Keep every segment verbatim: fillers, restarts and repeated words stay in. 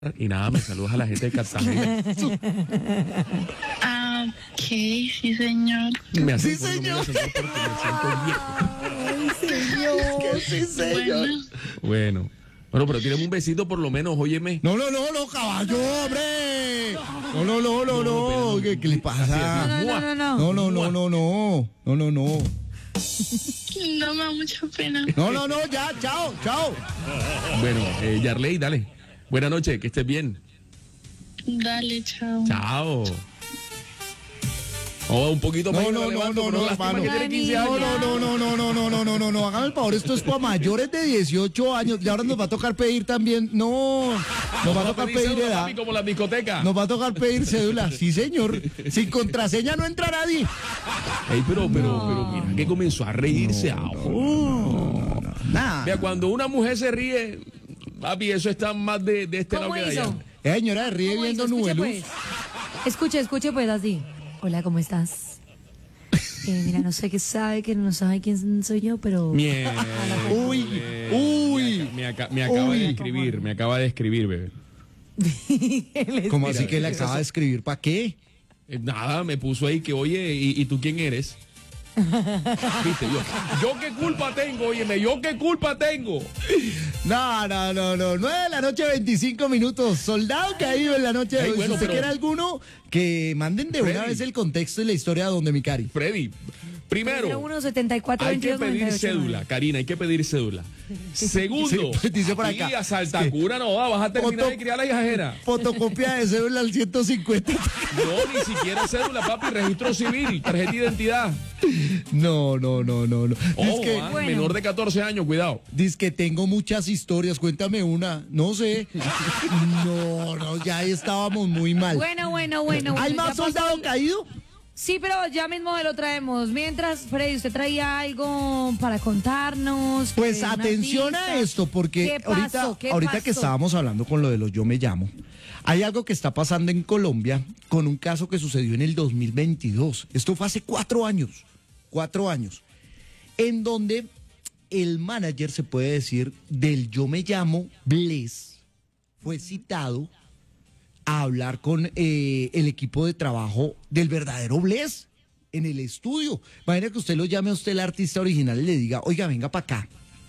Y nada, me saludas a la gente de Cartagena. Ah, ok, sí, señor. Me Sí, hacen señor. Porque me siento viejo. Ay, señor. Que sí, señor. Bueno, Bueno. Bueno, pero tírame un besito por lo menos, óyeme. No, no, no, no, caballo, hombre. No, no, no, no, No, no. pero- ¿Qué, qué le pasa? No, no, no, no. No, no, no, no, no. No, no, no. no me da mucha pena. No, no, no, ya, chao, chao. Bueno, eh, Yarley, dale. Buenas noches, que estés bien. Dale, chao. Chao. Oh, un poquito más. No, y me no, la no, levanto, no, pero no, lástima hermano. que tiene quince No, años. no, no, no, no, no, no, no, no, no, no. Hágame el favor, esto es para mayores de dieciocho años. Y ahora nos va a tocar pedir también. No, nos va a tocar pedir cédula, edad. papi, como la discoteca. Nos va a tocar pedir cédula. Sí, señor. Sin contraseña no entra nadie. Ey, pero, pero, pero mira que comenzó a reírse ahora. Nada. Vea, cuando una mujer se ríe, papi, eso está más de, de este lado ¿Cómo que de allá. hizo? Eh, señora, ríe ¿Cómo viendo hizo? Escuche, Nubeluz. pues. Escuche, escuche, pues, así. Hola, ¿cómo estás? Eh, mira, no sé qué sabe, que no sabe quién soy yo, pero... Mierda. Uy, Eh, uy. Me, aca- me acaba Uy. de escribir, me acaba de escribir, bebé. ¿Cómo así Mira, que le eso- acaba de escribir? ¿Para qué? Eh, Nada, me puso ahí que, oye, ¿y, y tú quién eres? Viste, yo, yo qué culpa tengo, óyeme, yo qué culpa tengo. No, no, no, no. nueve de la noche, veinticinco minutos. Soldado caído en la noche de Ay, hoy. bueno, si usted pero- quiere alguno, que manden de una Freddy. vez el contexto y la historia de Donde Micari. Freddy, primero, uno setenta y cuatro hay que veintidós pedir noventa y ocho. cédula, Karina, hay que pedir cédula. Segundo, Sí, dice por acá. aquí a Saltacura no va, vas a terminar Foto- de criar a la hijajera. Fotocopia de cédula al ciento cincuenta. No, ni siquiera cédula, papi, registro civil, tarjeta de identidad. No, no, no, no, no. Ojo, Dice que, ah, Bueno. menor de catorce años, cuidado. dice que tengo muchas historias. Cuéntame una. No sé. No, no, ya ahí estábamos muy mal. Bueno, bueno, bueno. ¿Hay bueno, más ya pasó soldado el- caído? Sí, pero ya mismo se lo traemos. Mientras, Freddy, ¿usted traía algo para contarnos? Pues Eh, una atención a pista. esto, porque ¿Qué pasó? ahorita, ¿Qué ahorita que pasó? estábamos hablando con lo de los Yo Me Llamo, hay algo que está pasando en Colombia con un caso que sucedió en el dos mil veintidós. Esto fue hace cuatro años, cuatro años, en donde el manager, se puede decir, del Yo Me Llamo, Bless, fue citado a hablar con eh, el equipo de trabajo del verdadero Bless en el estudio. Imagina que usted lo llame a usted, el artista original, y le diga, oiga, venga para acá.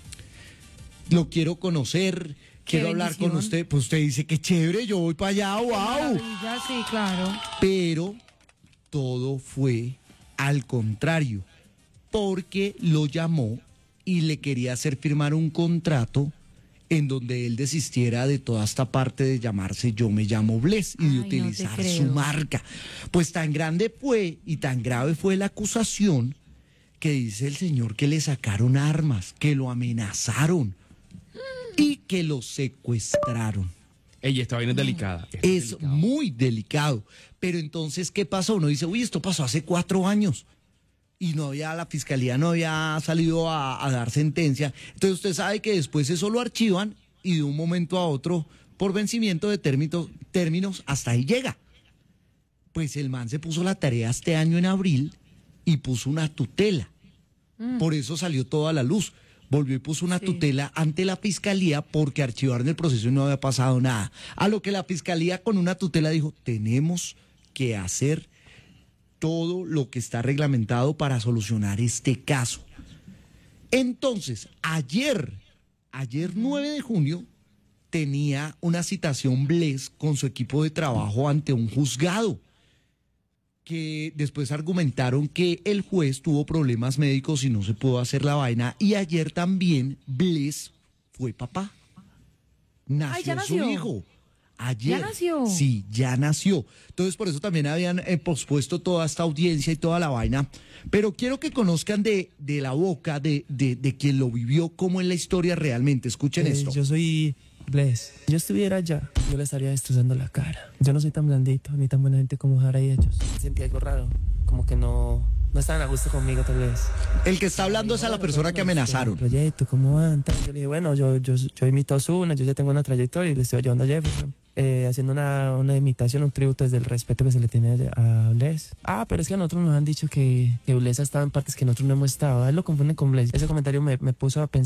Lo quiero conocer, quiero hablar con bendición. usted. Pues usted dice, qué chévere, yo voy para allá, Qué wow. maravilla, sí, claro. Pero todo fue al contrario, porque lo llamó y le quería hacer firmar un contrato en donde él desistiera de toda esta parte de llamarse Yo Me Llamo Bless y Ay, de no te utilizar creo. su marca. Pues tan grande fue y tan grave fue la acusación que dice el señor que le sacaron armas, que lo amenazaron y que lo secuestraron. Ella, esta vaina es delicada. esto Es delicado. muy delicado. Pero entonces, ¿qué pasó? Uno dice, uy, esto pasó hace cuatro años. Y no había, la fiscalía no había salido a, a dar sentencia. Entonces usted sabe que después eso lo archivan y de un momento a otro, por vencimiento de términos, términos, hasta ahí llega. Pues el man se puso la tarea este año en abril y puso una tutela. Por eso salió toda la luz. Volvió y puso una Sí. tutela ante la fiscalía porque archivaron el proceso y no había pasado nada. A lo que la fiscalía con una tutela dijo, tenemos que hacer todo lo que está reglamentado para solucionar este caso. Entonces, ayer, ayer nueve de junio, tenía una citación Bless con su equipo de trabajo ante un juzgado, que después argumentaron que el juez tuvo problemas médicos y no se pudo hacer la vaina, y ayer también Bless fue papá. Nació, Ay, ya su nació. hijo. Ayer. ¿Ya nació? Sí, ya nació. Entonces, por eso también habían eh, pospuesto toda esta audiencia y toda la vaina. Pero quiero que conozcan de, de la boca de, de, de quien lo vivió, cómo es la historia realmente. Escuchen Eh, esto. Yo soy Bless. Si yo estuviera allá, yo le estaría destrozando la cara. Yo no soy tan blandito, ni tan buena gente como Jara y ellos. Sentí algo raro, como que no, no estaban a gusto conmigo tal vez. El que está hablando es a la persona que amenazaron. Proyecto, ¿cómo van? Tal. Yo le dije, bueno, yo, yo, yo imito a Ozuna, yo ya tengo una trayectoria y le estoy ayudando a Jefferson. Eh, haciendo una, una imitación, un tributo desde el respeto que se le tiene a Bless. Ah, pero es que a nosotros nos han dicho que, que Bless ha estado en partes que nosotros no hemos estado. A él lo confunden con Bless. Ese comentario me, me puso a pensar,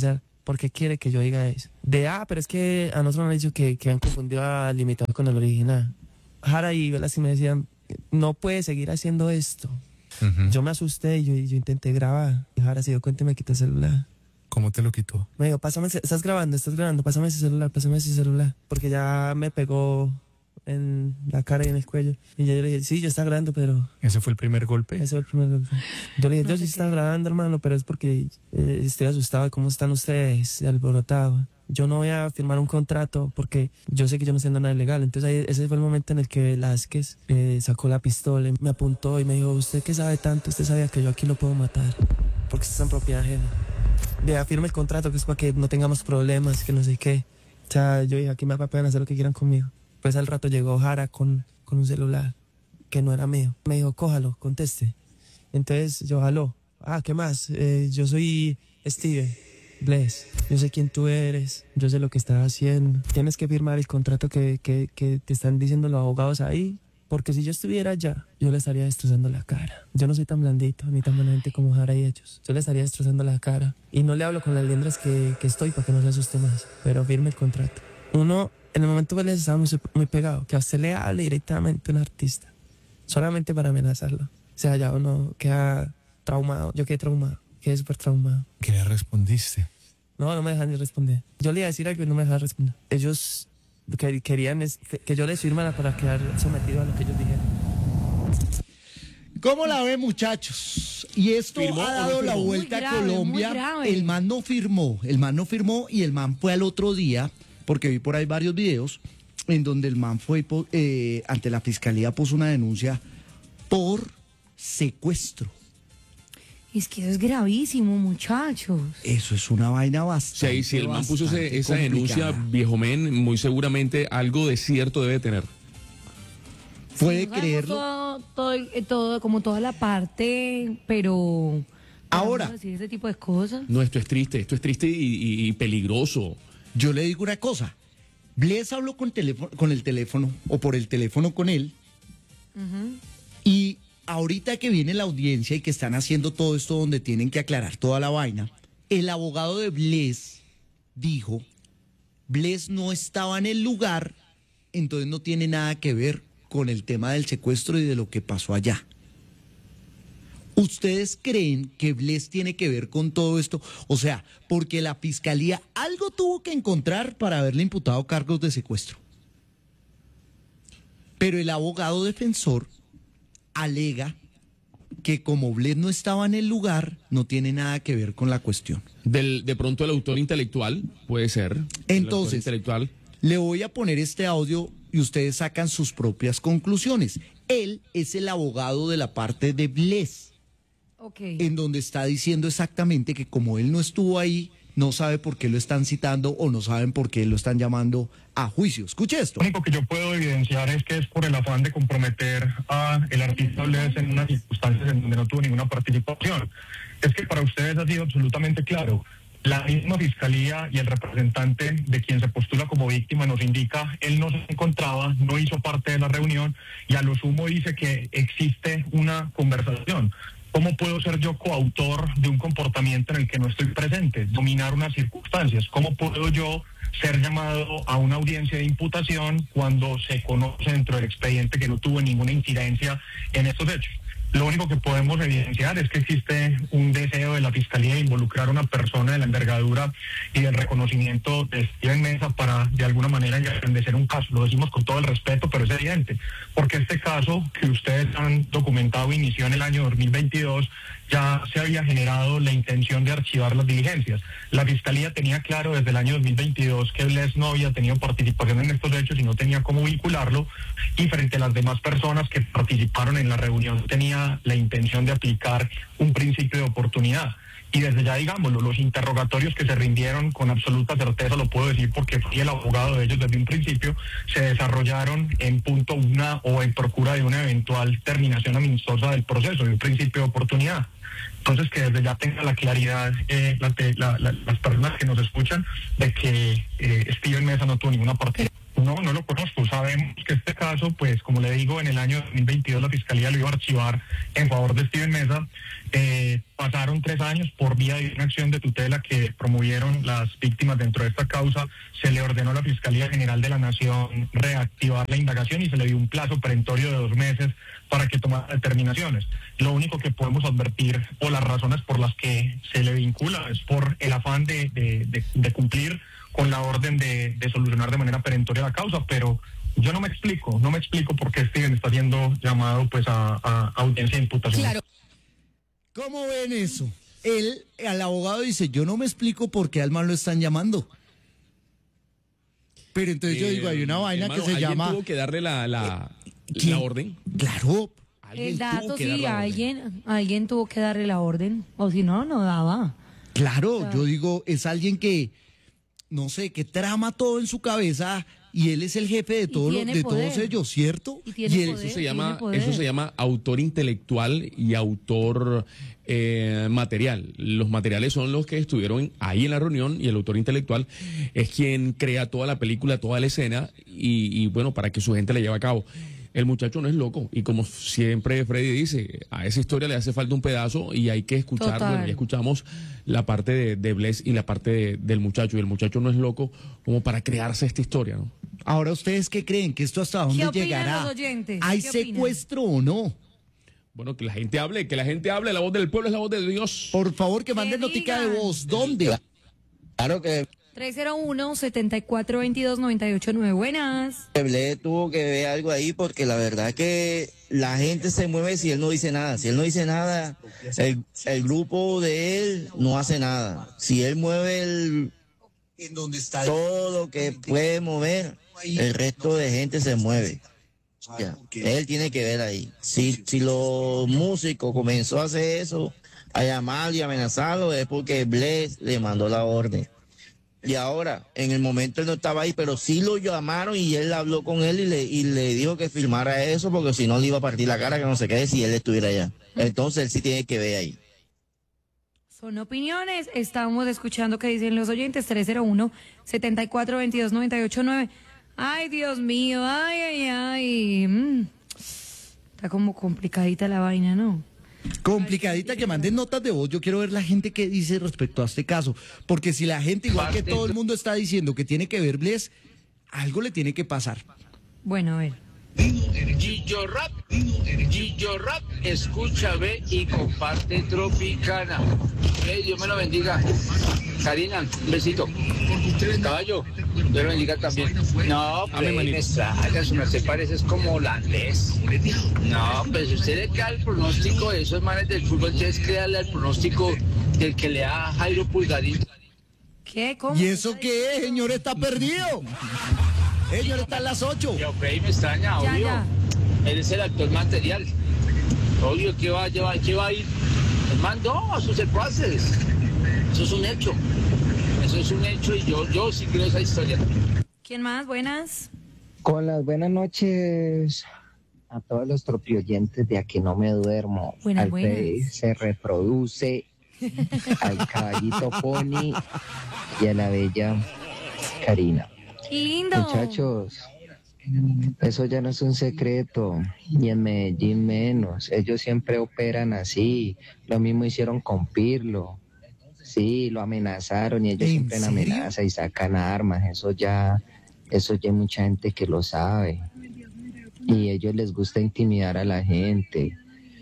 ¿por qué quiere que yo diga eso? De, ah, pero es que a nosotros nos han dicho que, que han confundido al limitador con el original. Jara y Velasquez me decían, no puede seguir haciendo esto. Uh-huh. Yo me asusté y yo, yo intenté grabar. Y Jara se dio cuenta y me quitó el celular. ¿Cómo te lo quitó? Me dijo, pásame, ese- estás grabando, estás grabando, pásame ese celular, pásame ese celular. Porque ya me pegó en la cara y en el cuello. Y yo le dije, sí, yo estaba grabando, pero ¿Ese fue el primer golpe? ese fue el primer golpe. Yo le dije, No yo sé sí qué. estaba grabando, hermano, pero es porque eh, estoy asustado de cómo están ustedes, alborotados. Yo no voy a firmar un contrato porque yo sé que yo no estoy haciendo nada ilegal. Entonces ahí, ese fue el momento en el que Velázquez eh, sacó la pistola, y me apuntó y me dijo, ¿usted qué sabe tanto? Usted sabía que yo aquí lo puedo matar porque esto es en propiedad ajena. Vea, firme el contrato que es para que no tengamos problemas, que no sé qué. O sea, yo dije, aquí me pueden hacer lo que quieran conmigo. Pues al rato llegó Jara con, con un celular que no era mío. Me dijo, cójalo, conteste. Entonces yo jaló. Ah, ¿qué más? Eh, yo soy Steven Bless. Yo sé quién tú eres. Yo sé lo que estás haciendo. Tienes que firmar el contrato que, que, que te están diciendo los abogados ahí. Porque si yo estuviera allá, yo le estaría destrozando la cara. Yo no soy tan blandito ni tan buena gente como Jara y ellos. Yo le estaría destrozando la cara. Y no le hablo con las liendras que, que estoy para que no se asuste más. Pero firme el contrato. Uno, en el momento que les estaba muy, muy pegado, que a usted le hable directamente a un artista. Solamente para amenazarlo. O sea, ya uno queda traumado. Yo quedé traumado. Quedé súper traumado. ¿Qué le respondiste? No, no me dejan ni responder. Yo le iba a decir algo y no me dejaban responder. Ellos lo que querían es que, que yo les firmara para quedar sometido a lo que ellos dijeran. ¿Cómo la ve, muchachos? Y esto ¿Firmó ha o no dado la firmó? vuelta Muy a grave, muy Colombia. grave. El man no firmó, el man no firmó y el man fue al otro día, porque vi por ahí varios videos, en donde el man fue po- eh, ante la fiscalía, puso una denuncia por secuestro. Es que eso es gravísimo, muchachos. Eso es una vaina bastante. Sí, si el man puso ese- bastante esa denuncia, complicada. viejo men, muy seguramente algo de cierto debe tener. Puede Sí, no sabemos creerlo. Todo, todo, eh, todo, como toda la parte, pero... Ahora. ¿podemos decir ese tipo de cosas? No, esto es triste, esto es triste y, y- y peligroso. Yo le digo una cosa. Bless habló con, teléfono, con el teléfono o por el teléfono con él. Y ahorita que viene la audiencia y que están haciendo todo esto donde tienen que aclarar toda la vaina, el abogado de Bless dijo, Bless no estaba en el lugar, entonces no tiene nada que ver con el tema del secuestro y de lo que pasó allá. ¿Ustedes creen que Bless tiene que ver con todo esto? O sea, porque la fiscalía algo tuvo que encontrar para haberle imputado cargos de secuestro. Pero el abogado defensor alega que como Bless no estaba en el lugar, no tiene nada que ver con la cuestión. Del, de pronto el autor intelectual, puede ser. El autor Entonces, intelectual. le voy a poner este audio y ustedes sacan sus propias conclusiones. Él es el abogado de la parte de Bless, Ok. en donde está diciendo exactamente que como él no estuvo ahí, no sabe por qué lo están citando o no saben por qué lo están llamando a juicio. Escuche esto. Lo único que yo puedo evidenciar es que es por el afán de comprometer a el artista Bless en unas circunstancias en donde no tuvo ninguna participación. Es que para ustedes ha sido absolutamente claro. La misma fiscalía y el representante de quien se postula como víctima nos indica, él no se encontraba, no hizo parte de la reunión y a lo sumo dice que existe una conversación. ¿Cómo puedo ser yo coautor de un comportamiento en el que no estoy presente? Dominar unas circunstancias. ¿Cómo puedo yo ser llamado a una audiencia de imputación cuando se conoce dentro del expediente que no tuvo ninguna incidencia en estos hechos? Lo único que podemos evidenciar es que existe un deseo de la Fiscalía de involucrar a una persona de la envergadura y del reconocimiento de Steven Meza para, de alguna manera, engrandecer un caso. Lo decimos con todo el respeto, pero es evidente, porque este caso que ustedes han documentado inició en el año dos mil veintidós, ya se había generado la intención de archivar las diligencias. La Fiscalía tenía claro desde el año dos mil veintidós que Bless no había tenido participación en estos hechos y no tenía cómo vincularlo, y frente a las demás personas que participaron en la reunión tenía la intención de aplicar un principio de oportunidad. Y desde ya, digámoslo, los interrogatorios que se rindieron con absoluta certeza, lo puedo decir porque fui el abogado de ellos desde un principio, se desarrollaron en punto una o en procura de una eventual terminación amistosa del proceso, de un principio de oportunidad. Entonces, que desde ya tenga la claridad eh, la, la, la, las personas que nos escuchan de que eh, Steven Meza no tuvo ninguna partida. No, no lo conozco. Sabemos que este caso caso, pues como le digo, en el año dos mil veintidós la Fiscalía lo iba a archivar en favor de Steven Meza. Eh, pasaron tres años por vía de una acción de tutela que promovieron las víctimas dentro de esta causa. Se le ordenó a la Fiscalía General de la Nación reactivar la indagación y se le dio un plazo perentorio de dos meses para que tomara determinaciones. Lo único que podemos advertir, o las razones por las que se le vincula, es por el afán de, de, de, de cumplir con la orden de, de solucionar de manera perentoria la causa, pero yo no me explico, no me explico por qué Steven está siendo llamado pues a, a audiencia de imputación. Claro. ¿Cómo ven eso? Él, al abogado dice, yo no me explico por qué al man lo están llamando. Pero entonces yo digo, hay una vaina hermano, que se ¿alguien llama... tuvo que darle la, la, ¿Quién? la orden? Claro. ¿Alguien El tuvo dato, que dar sí, la orden? alguien, alguien tuvo que darle la orden, o si no, no daba. Claro, Claro. yo digo, es alguien que, no sé, que trama todo en su cabeza y él es el jefe de, todo lo- tiene de poder. todos ellos, ¿cierto? Y tiene él- poder. Eso se llama, tiene poder. eso se llama autor intelectual y autor eh, material. Los materiales son los que estuvieron ahí en la reunión y el autor intelectual es quien crea toda la película, toda la escena y, y bueno, para que su gente la lleve a cabo. El muchacho no es loco y como siempre Freddy dice, a esa historia le hace falta un pedazo y hay que escuchar, Total. bueno, ya escuchamos la parte de, de Bless y la parte de- del muchacho y el muchacho no es loco como para crearse esta historia, ¿no? Ahora, ¿ustedes qué creen? ¿Que esto hasta dónde opinan llegará? los oyentes? ¿Hay ¿Qué opinan? secuestro o no? Bueno, que la gente hable, que la gente hable, la voz del pueblo es la voz de Dios. Por favor, que Que manden notica de digan. voz. ¿Dónde? Claro que tres cero uno, setenta y cuatro veintidós, noventa y ocho nueve. Buenas. Ble tuvo que ver algo ahí porque la verdad que la gente se mueve si él no dice nada. Si él no dice nada, el, el grupo de él no hace nada. Si él mueve el, todo lo que puede mover, el resto de gente se mueve. Ya. Él tiene que ver ahí. Si, si los músicos comenzó a hacer eso, a llamarlo y amenazarlo, es porque Bless le mandó la orden. Y ahora, en el momento él no estaba ahí, pero sí lo llamaron y él habló con él y le, y le dijo que firmara eso, porque si no le iba a partir la cara, que no se quede si él estuviera allá. Entonces él sí tiene que ver ahí. Son opiniones. Estamos escuchando qué dicen los oyentes. tres cero uno, setenta y cuatro veintidós, noventa y ocho nueve. Ay, Dios mío. Ay, ay, ay. Mm. Está como complicadita la vaina, ¿no? Complicadita, que manden notas de voz. Yo quiero ver la gente que dice respecto a este caso. Porque si la gente, igual que todo el mundo está diciendo que tiene que ver Bless, algo le tiene que pasar. Bueno, a ver. Gillo Rap, Gillo Rap, escucha, ve y comparte Tropicana. Ve, Dios me lo bendiga. Karina, un besito. Caballo, Dios lo bendiga también. No, Amén, pues, manito. me extraña, su merced parece es como holandés. No, pues usted le crea el pronóstico de esos manes del fútbol, entonces créale el pronóstico del que le da Jairo Pulgarín. ¿Qué? ¿Cómo? ¿Y eso qué es, señor? Está perdido. Eh, señor, está a las ocho. Yo, Freddy, me extraña, Ya, obvio. ya. Él es el actor material. Obvio que va a llevar, que va a ir. El man, no, eso se puede hacer. Eso es un hecho. Eso es un hecho y yo, yo sí creo esa historia. ¿Quién más? Buenas. Con las buenas noches a todos los tropioyentes de Aquí No Me Duermo. Buenas, al buenas. Freddy se reproduce, al caballito Pony y a la bella Karina. Lindo. Muchachos, eso ya no es un secreto, y en Medellín menos. Ellos siempre operan así. Lo mismo hicieron con Pirlo. Sí, lo amenazaron y ellos ¿En siempre en serio? amenaza y sacan armas. Eso ya, eso ya hay mucha gente que lo sabe. Y a ellos les gusta intimidar a la gente.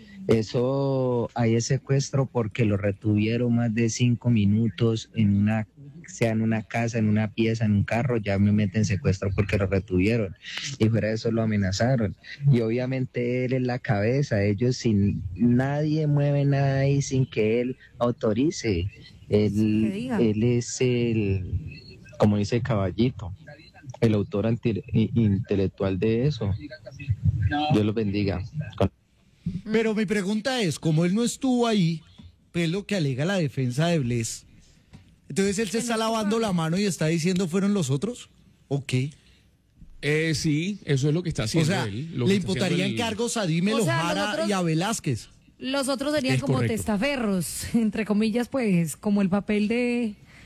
Eso, ahí es secuestro porque lo retuvieron más de cinco minutos en una, sea en una casa, en una pieza, en un carro, ya me meten secuestro porque lo retuvieron. Y fuera de eso lo amenazaron. Y obviamente él es la cabeza, ellos sin, nadie mueve nada ahí sin que él autorice. Que Él, diga. él es el, como dice Caballito, el autor anti- i- intelectual de eso. Dios los bendiga. Con- Pero mi pregunta es, como él no estuvo ahí, pues lo que alega la defensa de Bless, entonces él se está lavando la mano y está diciendo fueron los otros, ¿o qué? Eh, sí, eso es lo que está O haciendo sea, él. lo le que está haciendo imputarían el- cargos a Dime O sea, Lojara nosotros- y a Velázquez. Los otros serían Es como correcto. testaferros, entre comillas, pues, como el papel de,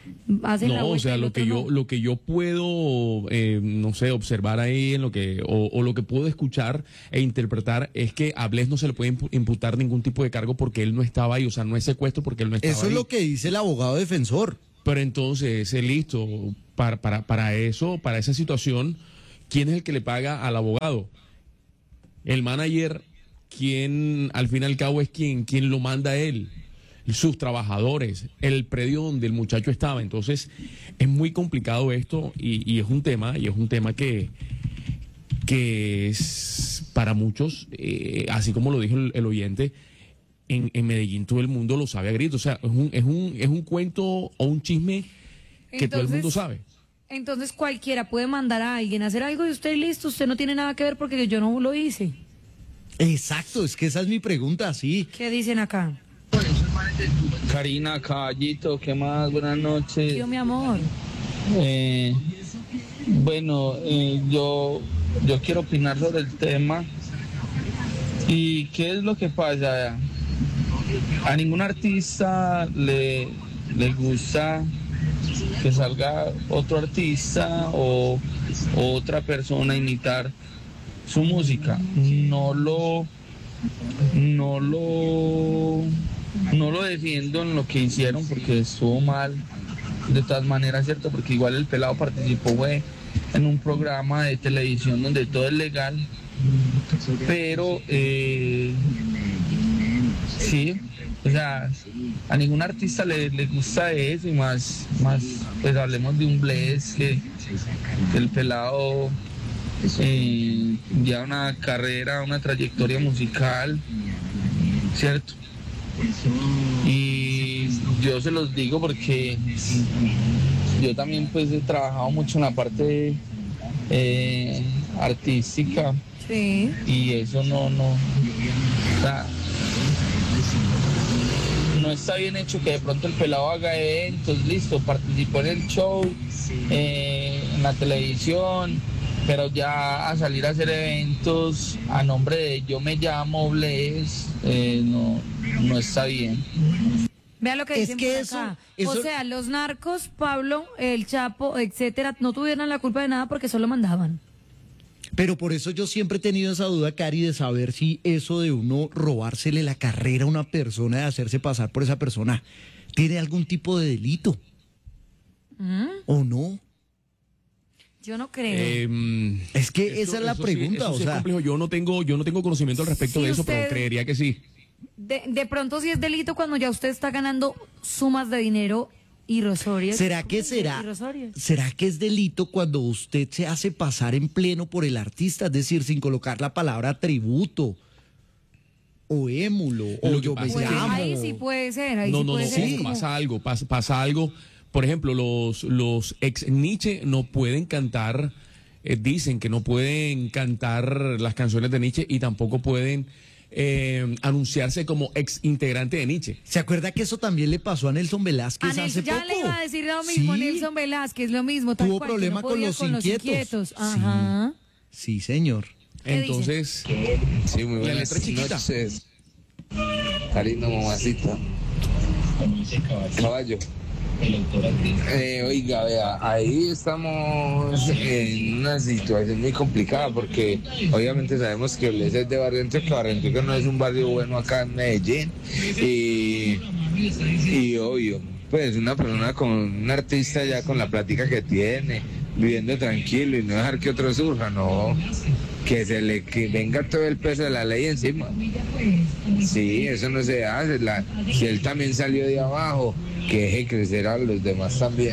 hacen la No, o vuelta sea, y el lo otro que yo, no. lo que yo puedo, eh, no sé, observar ahí en lo que, o, o lo que puedo escuchar e interpretar es que a Bless no se le puede impu- imputar ningún tipo de cargo porque él no estaba ahí, o sea, no es secuestro porque él no estaba Eso ahí. es lo que dice el abogado defensor. Pero entonces, eh, listo, para, para, para eso, para esa situación, ¿quién es el que le paga al abogado? El manager, ¿quién al fin y al cabo es quien, quien lo manda a él? Sus trabajadores, el predio donde el muchacho estaba. Entonces, es muy complicado esto y, y es un tema, y es un tema que, que es para muchos, eh, así como lo dijo el, el oyente, en, en Medellín todo el mundo lo sabe a gritos. O sea, es un, es un, es un cuento o un chisme que todo el Entonces- mundo sabe. Entonces cualquiera puede mandar a alguien a hacer algo y usted listo, usted no tiene nada que ver porque yo no lo hice. Exacto, es que esa es mi pregunta, sí. ¿Qué dicen acá? Karina, caballito, ¿qué más? Buenas noches. Tío, mi amor. Eh, bueno, eh, yo, yo quiero opinar sobre el tema. ¿Y qué es lo que pasa? A ningún artista le, le gusta que salga otro artista o, o otra persona a imitar su música. No lo, no lo, no lo defiendo en lo que hicieron porque estuvo mal de todas maneras, ¿cierto? Porque igual el pelado participó fue en un programa de televisión donde todo es legal, pero eh, sí, o sea, a ningún artista le, le gusta eso y más, más, pues hablemos de un Bless que, que el pelado eh, ya una carrera, una trayectoria musical, ¿cierto? Y yo se los digo porque yo también pues he trabajado mucho en la parte eh, artística. Sí. Y eso no, no, o sea, no está bien hecho que de pronto el pelado haga eventos, listo, participó en el show, eh, en la televisión, pero ya a salir a hacer eventos a nombre de yo me llamo Bless, eh, no, no está bien. Vea lo que Es dicen que por eso- acá. eso- O sea, los narcos, Pablo, el Chapo, etcétera, no tuvieran la culpa de nada porque solo mandaban. Pero por eso yo siempre he tenido esa duda, Cari, de saber si eso de uno robársele la carrera a una persona, de hacerse pasar por esa persona, tiene algún tipo de delito ¿Mm? o no. Yo no creo. Eh, Es que eso- esa es la eso sí- pregunta, eso o sí es sea. complejo. Yo no tengo, yo no tengo conocimiento al respecto Si de eso, usted- pero creería que sí. De, de pronto sí es delito cuando ya usted está ganando sumas de dinero irrisorias. ¿Será que será? Irrisorias. ¿Será que es delito cuando usted se hace pasar en pleno por el artista? Es decir, sin colocar la palabra tributo o émulo o Lo que yo me pasa Pues es que- llamo. ahí sí puede ser, ahí No, sí no, puede no, ser. ojo, como- pasa algo, pasa, pasa algo. Por ejemplo, los, los ex Nietzsche no pueden cantar, eh, dicen que no pueden cantar las canciones de Nietzsche y tampoco pueden eh, anunciarse como ex integrante de Nietzsche. ¿Se acuerda que eso también le pasó a Nelson Velázquez A Nel- hace ya poco? le iba a decir lo mismo, Sí. Nelson Velázquez, lo mismo. Tal Tuvo cual, que problema no con podía los inquietos. Ajá. Sí, señor. ¿Qué Entonces, Sí, muy La buenas letra chiquita. noches. Cariño, mamacita. Caballo. Eh, oiga, vea, ahí estamos en una situación muy complicada porque obviamente sabemos que Bless es de Barranquilla, que Barranquilla no es un barrio bueno acá en Medellín y, y obvio, pues una persona con un artista ya con la plática que tiene, viviendo tranquilo y no dejar que otro surja, no, que se le que venga todo el peso de la ley encima. Sí, eso no se hace. La, si él también salió de abajo, que deje crecer a los demás también.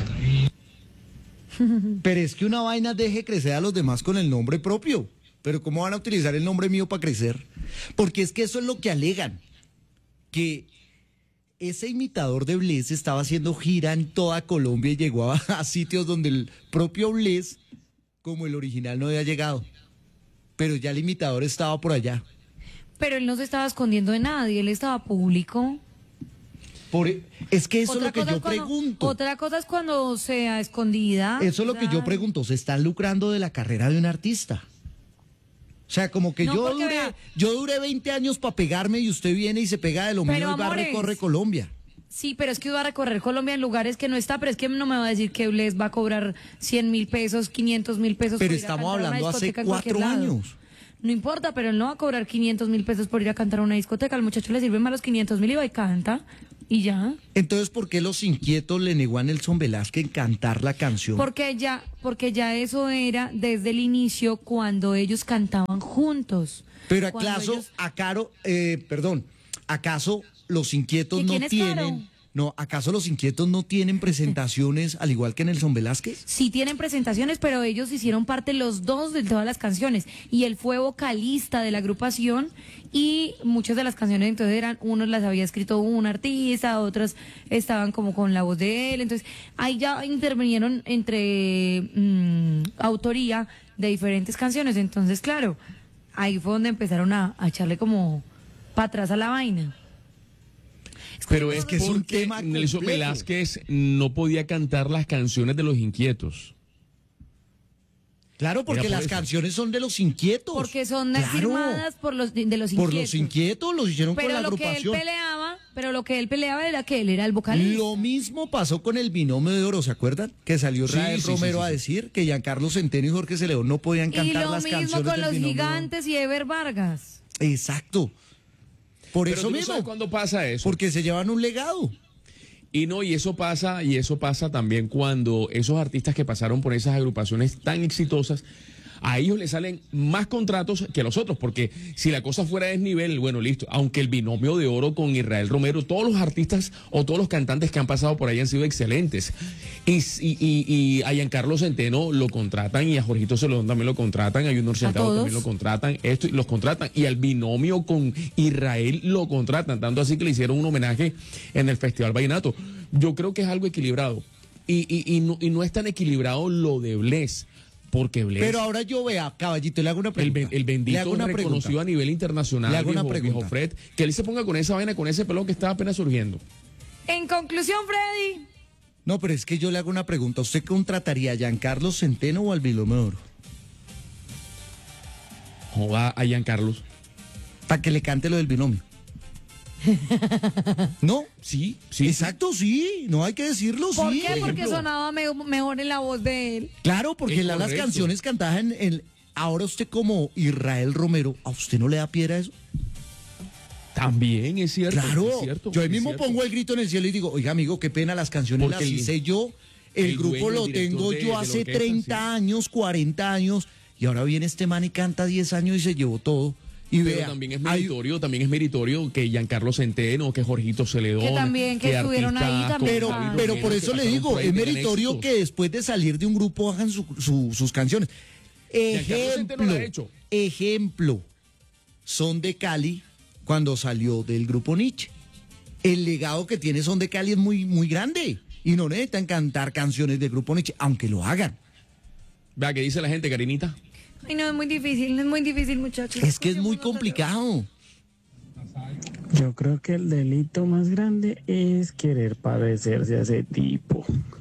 Pero es que una vaina deje crecer a los demás con el nombre propio. Pero ¿cómo van a utilizar el nombre mío para crecer? Porque es que eso es lo que alegan. Que ese imitador de Bless estaba haciendo gira en toda Colombia y llegó a, a sitios donde el propio Bless, como el original, no había llegado. Pero ya el imitador estaba por allá. Pero él no se estaba escondiendo de nadie, él estaba público. Por, e- es que eso Otra es lo que cosa yo es cuando- pregunto. Otra cosa es cuando sea escondida. Eso es lo o que sea, yo pregunto. ¿Se están lucrando de la carrera de un artista? O sea, como que No, yo porque duré, vea- yo duré veinte años para pegarme y usted viene y se pega de lo mío Pero, y va a amores, recorre Colombia. Sí, pero es que va a recorrer Colombia en lugares que no está, pero es que no me va a decir que les va a cobrar cien mil pesos, quinientos mil pesos. Pero por ir a estamos cantar a una hablando hace discoteca en cualquier cuatro lado. años. No importa, pero él no va a cobrar quinientos mil pesos por ir a cantar a una discoteca. Al muchacho le sirven más los quinientos mil y va y canta. Y ya. Entonces, ¿por qué Los Inquietos le negó a Nelson Velázquez cantar la canción? Porque ya, porque ya eso era desde el inicio cuando ellos cantaban juntos. Pero Cuando acaso, ellos- acaro, eh, perdón, ¿acaso Los Inquietos ¿Y no quién es tienen, Caro? no, acaso Los Inquietos no tienen presentaciones al igual que Nelson Velázquez? Sí tienen presentaciones, pero ellos hicieron parte los dos de todas las canciones. Y él fue vocalista de la agrupación y muchas de las canciones entonces eran, unos las había escrito un artista, otras estaban como con la voz de él. Entonces ahí ya intervinieron entre mm, autoría de diferentes canciones. Entonces, claro, ahí fue donde empezaron a, a echarle como para atrás a la vaina. Pero es que es un porque tema Nelson complejo. Velázquez no podía cantar las canciones de Los Inquietos. Claro, porque Era por las eso. canciones son de Los Inquietos. Porque son Claro. firmadas por los de, de los Por inquietos. Los Inquietos, los hicieron con Pero la lo que él agrupación. peleaba, pero lo que él peleaba era que él era el vocalista. Lo mismo pasó con el binomio de oro, ¿se acuerdan? Que salió Sí, Rafael sí, Romero sí, sí, a sí. decir que Giancarlo Centeno y Jorge Celedón no podían Y cantar lo las mismo canciones con del los binomio de oro. gigantes y Ever Vargas. Exacto. Por Pero eso tú no mismo. sabes cuándo pasa eso. Porque se llevan un legado. Y no, y eso pasa, y eso pasa también cuando esos artistas que pasaron por esas agrupaciones tan exitosas, a ellos les salen más contratos que a los otros, porque si la cosa fuera a desnivel, bueno, listo, aunque el binomio de oro con Israel Romero, todos los artistas o todos los cantantes que han pasado por ahí han sido excelentes. Y, y, y, y a Giancarlo Centeno lo contratan, y a Jorgito Celedón también lo contratan, a Junior Santiago todos? también lo contratan, esto y los contratan, y al binomio con Israel lo contratan, tanto así que le hicieron un homenaje en el Festival Vallenato. Yo creo que es algo equilibrado. Y, y, y, no, y no es tan equilibrado lo de Bless. Porque Bless, Pero ahora yo vea, caballito, le hago una el, pregunta. ben- el Le bendito hago una reconocido pregunta. a nivel internacional, Le hago una viejo- pregunta. viejo Fred, que él se ponga con esa vaina, con ese pelón que estaba apenas surgiendo. En conclusión, Freddy, No, pero es que yo le hago una pregunta. ¿Usted contrataría a Giancarlo Centeno o al binomio de oro? Joda a Giancarlos. Para que le cante lo del binomio. ¿No? Sí, sí. Exacto, sí. No hay que decirlo, ¿por sí. qué? Porque ejemplo. sonaba me- mejor en la voz de él. Claro, porque Es la- las correcto. canciones cantadas en el... Ahora usted como Israel Romero, ¿a usted no le da piedra eso? También es cierto. Claro. es cierto, yo ahí es mismo cierto. pongo el grito en el cielo y digo, oiga, amigo, qué pena, las canciones Porque las el- hice yo. El, el grupo dueño, lo el director tengo de- de yo la hace orquesta, treinta sí. años, cuarenta años, y ahora viene este man y canta diez años y se llevó todo. Y Pero vea, también es hay- meritorio, también es meritorio que Giancarlo Centeno, que Jorgito Celedón. Que también, que estuvieron ahí artistas también. Pero, como David pero Romero, por que eso le pasaron digo, por ahí, es tengan meritorio éxitos. que después de salir de un grupo hagan su- su- sus canciones. Giancarlo Centeno lo Ejemplo, ha hecho. ejemplo, Son de Cali cuando salió del grupo Nietzsche. El legado que tiene Son de Cali es muy, muy grande y no necesitan cantar canciones del grupo Nietzsche, aunque lo hagan. Vea, ¿qué dice la gente, Karinita? Ay, no, es muy difícil, es muy difícil, muchachos. Es que es muy complicado. Yo creo que el delito más grande es querer parecerse a ese tipo.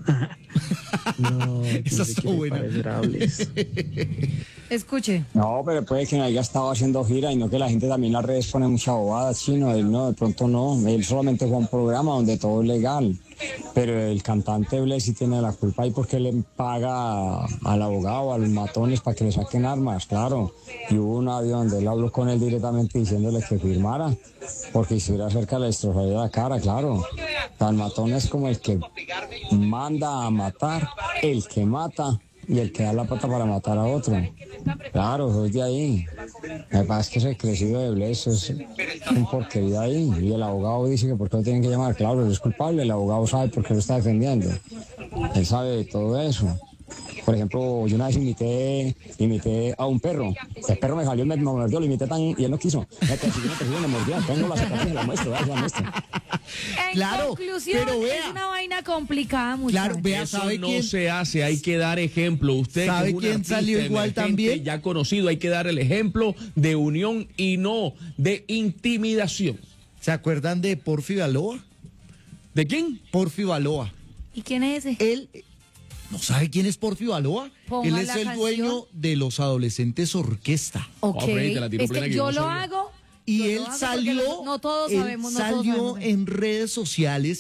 No, Esa se estuvo quiere buena. parecer a Bless. Escuche. No, pero puede que no haya estado haciendo gira y no que la gente también en las redes pone mucha bobada, chino. Él no, de pronto no. Él solamente fue a un programa donde todo es legal. Pero el cantante Bless sí tiene la culpa ahí porque le paga al abogado, a los matones para que le saquen armas, claro. Y hubo un audio donde él habló con él directamente diciéndole que firmara, porque si estuviera cerca le destrozaría la cara, claro. El matón es como el que manda a matar, el que mata y el que da la pata para matar a otro. Claro, eso es de ahí. Lo que pasa es que ese crecido de Bless es un porquería ahí. Y el abogado dice que por qué lo tienen que llamar. Claro, él es culpable, el abogado sabe por qué lo está defendiendo. Él sabe de todo eso. Por ejemplo, yo una vez imité, imité a un perro. El perro me salió y me, me mordió, lo imité tan y él no quiso. Me persiguió, me persiguió, me mordió. Tengo la cicatriz y la muestro, ¿verdad? La muestro. En Claro, conclusión, pero vea. es una vaina complicada, muchachos. Claro, vea, Eso ¿sabe no quién? se hace, hay que dar ejemplo. Usted ¿Sabe que es un quién artista salió igual emergente, también? ya conocido, hay que dar el ejemplo de unión y no de intimidación. ¿Se acuerdan de Porfi Baloa? ¿De quién? Porfi Baloa. ¿Y quién es ese? Él, ¿no sabe quién es Porfi Baloa? Ponga Él es la el canción. dueño de los Adolescentes Orquesta. Ok, Oh, Freddy, te la tiró es plena que que yo yo no lo sabía. hago. Y yo él lo hago porque salió, no, no todos él sabemos, no todos salió sabemos. en redes sociales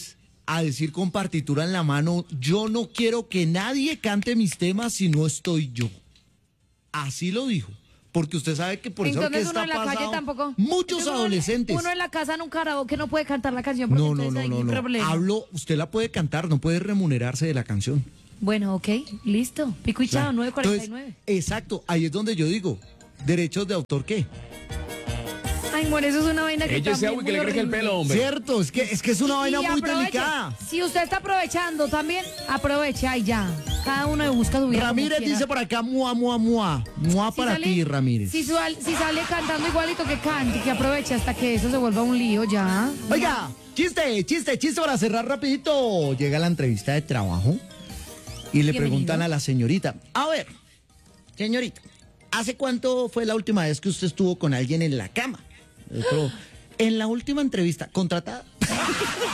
a decir con partitura en la mano, yo no quiero que nadie cante mis temas si no estoy yo. Así lo dijo. Porque usted sabe que por esa Entonces orquesta uno en la calle pasado tampoco. muchos Entonces, uno- adolescentes. Uno en la casa en un karaoke no puede cantar la canción porque No, no, entonces no, hay no, un no. problema. Hablo, usted la puede cantar, no puede remunerarse de la canción. Bueno, ok, listo. Pico y chao, nueve cuarenta y nueve. Entonces, exacto, ahí es donde yo digo, derechos de autor, ¿qué? Ay, bueno, eso es una vaina que Ella ese también agua y que muy le crezca el horrible. pelo, hombre. Cierto, es que es que es una vaina Y muy aproveche. delicada. Si usted está aprovechando también, aprovecha y ya. Cada uno busca su vida como Ramírez quiera. dice por acá, mua, mua, mua. Mua Si para sale- ti, Ramírez. Si, sual- si sale cantando igualito que cante, que aproveche hasta que eso se vuelva un lío ya. Oiga, chiste, chiste, chiste para cerrar rapidito. Llega la entrevista de trabajo y le Bienvenido. preguntan a la señorita, a ver, señorita, ¿hace cuánto fue la última vez que usted estuvo con alguien en la cama? Otro, en la última entrevista, contratada.